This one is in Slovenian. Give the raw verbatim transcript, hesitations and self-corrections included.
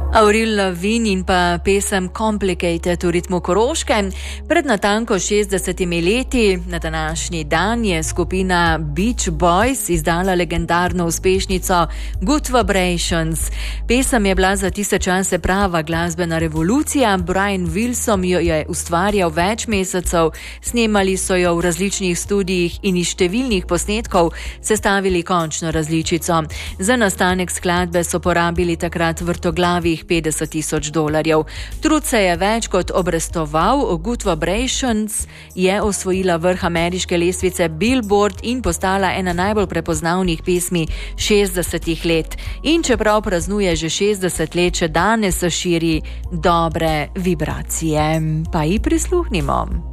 Avril Lavigne in pa pesem Complicated v ritmu Koroške. Pred natanko šestdesetimi leti, na današnji dan, je skupina Beach Boys izdala legendarno uspešnico Good Vibrations. Pesem je bila za tiste čase prava glasbena revolucija. Brian Wilson jo je ustvarjal več mesecev, snemali so jo v različnih studijih in iz številnih posnetkov sestavili končno različico. Za nastanek skladbe so porabili takrat vrtoglavih petdeset tisoč dolarjev. Trud se je več kot obrestoval. Good Vibrations je osvojila vrh ameriške lestvice Billboard in postala ena najbolj prepoznavnih pesmi šestdesetih let. In čeprav praznuje že šestdeset let, še danes se širi dobre vibracije. Pa ji prisluhnimo.